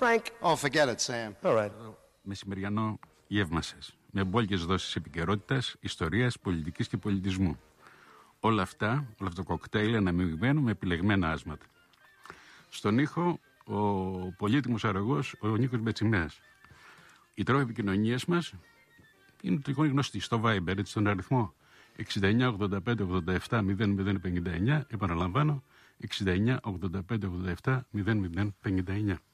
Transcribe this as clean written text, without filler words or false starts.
Frank. Oh, forget it, Sam. All right. Μεσημεριανό γεύμα σας. Με μπόλικες δόσεις επικαιρότητας, ιστορίας, πολιτικής και πολιτισμού. Όλα αυτό το κοκτέιλ αναμειγμένο με επιλεγμένα άσματα. Στον ήχο, ο πολύτιμος αρρωγός, ο Νίκος Μπετσιμέας. Οι τρόποι επικοινωνίας μας είναι τυχόν γνωστοί στο Viber, έτσι, στον αριθμό 69 85 87 0059. Επαναλαμβάνω, 69 85 87 0059.